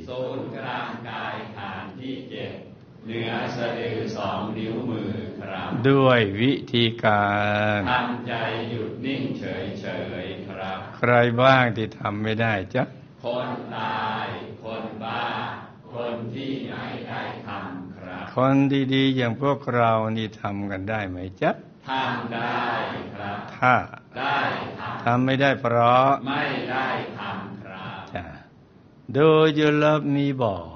ศูนย์กลางกายฐานที่7เหนือสะดือ2 นิ้วมือครับด้วยวิธีการทำใจหยุดนิ่งเฉยๆครับใครบ้างที่ทำไม่ได้จ๊ะคนตายคนบ้าคนที่ไม่ได้ทำครับคนดีๆอย่างพวกเรานี่ทำกันได้ไหมจ๊ะทำได้ครับถ้าได้ทำไม่ได้เพราะไม่ได้ทำครับจ้ะ Do you love me boy